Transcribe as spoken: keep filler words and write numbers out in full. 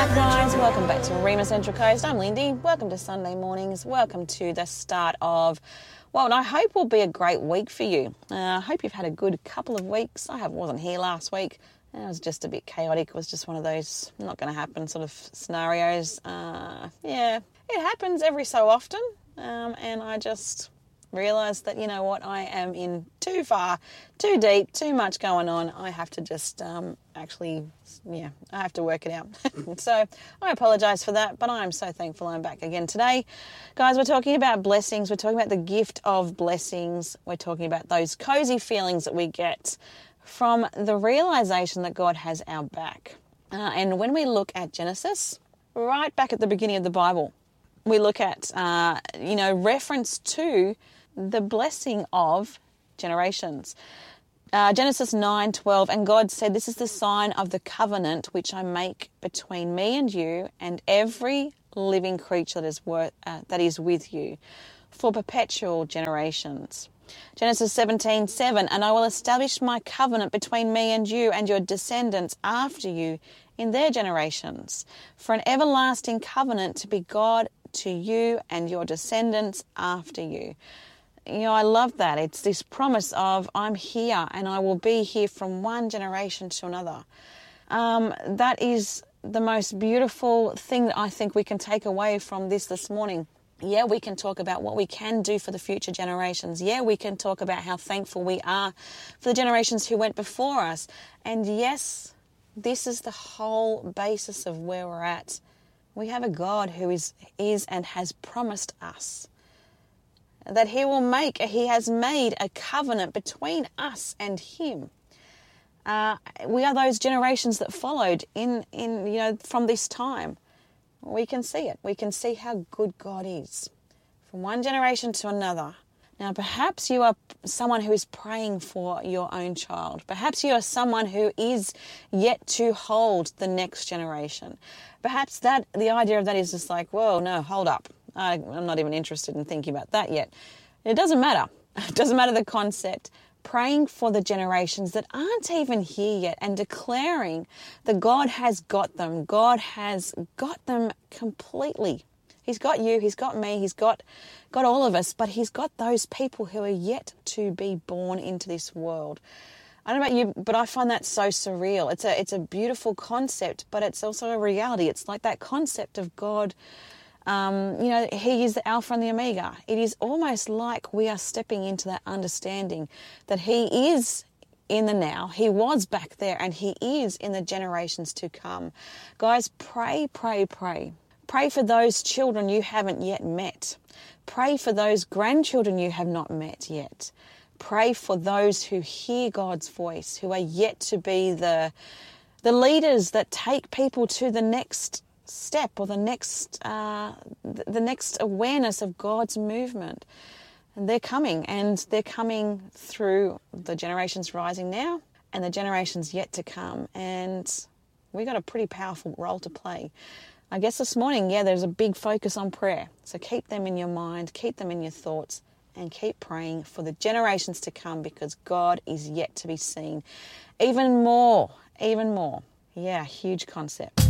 back, guys. Welcome back to Rima Central Coast. I'm Lindy. Welcome to Sunday mornings. Welcome to the start of, well, I hope will be a great week for you. Uh, I hope you've had a good couple of weeks. I have, wasn't here last week. It was just a bit chaotic. It was just one of those not going to happen sort of scenarios. Uh, yeah, it happens every so often. Um, and I just realised that, you know what, I am in too far, too deep, too much going on. I have to just um, actually, yeah, I have to work it out. So I apologise for that, but I'm so thankful I'm back again today. Guys, we're talking about blessings. We're talking about the gift of blessings. We're talking about those cosy feelings that we get from the realisation that God has our back. Uh, and when we look at Genesis, right back at the beginning of the Bible, we look at, uh, you know, reference to the blessing of generations. Uh, Genesis nine twelve, and God said, "This is the sign of the covenant which I make between me and you and every living creature that is, worth, uh, that is with you for perpetual generations." Genesis seventeen seven, "And I will establish my covenant between me and you and your descendants after you in their generations, for an everlasting covenant to be God to you and your descendants after you." You know, I love that. It's this promise of I'm here and I will be here from one generation to another. Um, that is the most beautiful thing that I think we can take away from this this morning. Yeah, we can talk about what we can do for the future generations. Yeah, we can talk about how thankful we are for the generations who went before us. And yes, this is the whole basis of where we're at. We have a God who is, is and has promised us that he will make, he has made a covenant between us and him. Uh, we are those generations that followed in, in, you know, from this time. We can see it. We can see how good God is from one generation to another. Now, perhaps you are someone who is praying for your own child. Perhaps you are someone who is yet to hold the next generation. Perhaps that the idea of that is just like, whoa, no, hold up. I, I'm not even interested in thinking about that yet. It doesn't matter. It doesn't matter the concept. Praying for the generations that aren't even here yet and declaring that God has got them. God has got them completely. He's got you, he's got me, he's got, got all of us, but he's got those people who are yet to be born into this world. I don't know about you, but I find that so surreal. It's a, it's a beautiful concept, but it's also a reality. It's like that concept of God. Um, you know, he is the Alpha and the Omega. It is almost like we are stepping into that understanding that he is in the now. He was back there and he is in the generations to come. Guys, pray, pray, pray. Pray for those children you haven't yet met. Pray for those grandchildren you have not met yet. Pray for those who hear God's voice, who are yet to be the, the leaders that take people to the next step or the next uh, the next awareness of God's movement. And they're coming, and they're coming through the generations rising now and the generations yet to come. And we got a pretty powerful role to play. I guess this morning, yeah, there's a big focus on prayer. So keep them in your mind, keep them in your thoughts, and keep praying for the generations to come, because God is yet to be seen. Even more, even more. Yeah, huge concept.